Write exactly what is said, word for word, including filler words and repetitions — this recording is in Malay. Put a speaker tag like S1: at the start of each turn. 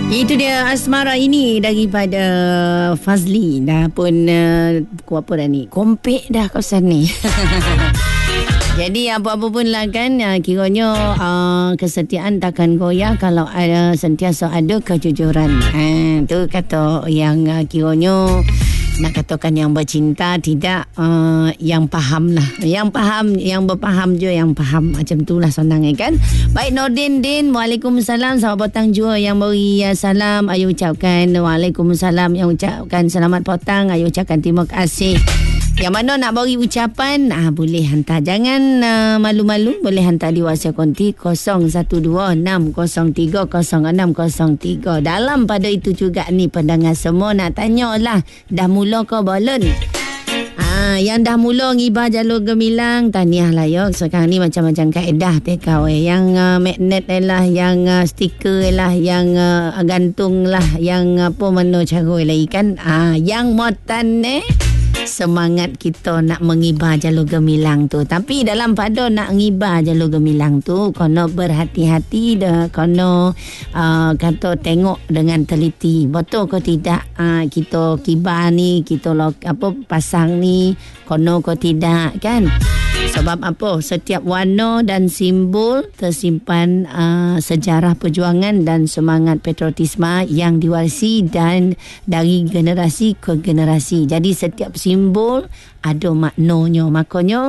S1: Itu dia asmara ini daripada Fazli. Dah pun uh, apa dah ni, kompek dah kawasan ni. Jadi apa-apa pun lah kan, uh, kiranya uh, kesetiaan takkan goyah kalau ada, sentiasa ada kejujuran. Ha, tu kata yang uh, kiranya nak katakan yang bercinta, tidak uh, yang faham lah. Yang faham, yang berfaham je yang faham. Macam tu lah senang kan. Baik, Nordin Din, Waalaikumsalam. Selamat petang juga yang beri uh, salam. Ayu ucapkan Waalaikumsalam. Yang ucapkan selamat petang, ayu ucapkan terima kasih. Yang mana nak bagi ucapan, ah, boleh hantar. Jangan uh, malu-malu. Boleh hantar di WhatsApp konti kosong satu dua enam kosong tiga kosong enam kosong tiga. Dalam pada itu juga ni pendengar semua nak tanya lah, dah mula ke belum? Ah, yang dah mula ngibah jalur gemilang, tahniah lah ya. Sekarang ni macam-macam kaedah tekau eh. Yang uh, magnet lah, yang uh, stiker lah, yang uh, gantung lah, yang apa mana cara lagi kan. Ah, yang motan eh, semangat kita nak mengibar jalur gemilang tu. Tapi dalam pada nak ngibar jalur gemilang tu, kena berhati-hati dah, kena uh, kata tengok dengan teliti. Betul ke tidak uh, kita kibar ni, kita apa pasang ni, kena ke tidak kan? Sebab apa? Setiap warna dan simbol tersimpan uh, sejarah perjuangan dan semangat patriotisme yang diwarisi dan dari generasi ke generasi. Jadi setiap simbol ada maknanya. Makanya